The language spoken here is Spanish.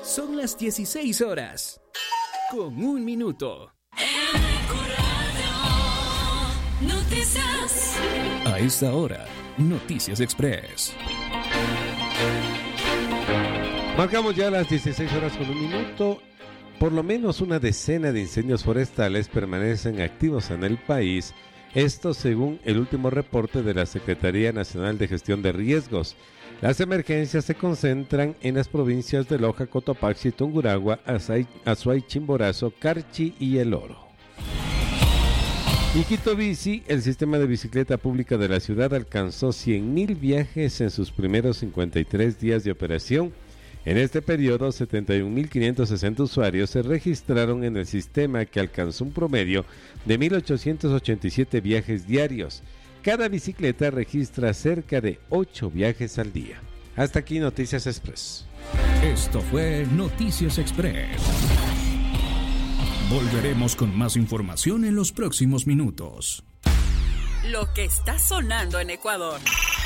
Son las 16 horas. Con 1 minuto. Noticias. A esta hora, Noticias Express. Marcamos ya las 16 horas con 1 minuto. Por lo menos una decena de incendios forestales permanecen activos en el país. Esto según el último reporte de la Secretaría Nacional de Gestión de Riesgos. Las emergencias se concentran en las provincias de Loja, Cotopaxi, Tungurahua, Azuay, Chimborazo, Carchi y El Oro. En Quito Bici, el sistema de bicicleta pública de la ciudad alcanzó 100,000 viajes en sus primeros 53 días de operación. En este periodo, 71.560 usuarios se registraron en el sistema, que alcanzó un promedio de 1.887 viajes diarios. Cada bicicleta registra cerca de 8 viajes al día. Hasta aquí Noticias Express. Esto fue Noticias Express. Volveremos con más información en los próximos minutos. Lo que está sonando en Ecuador.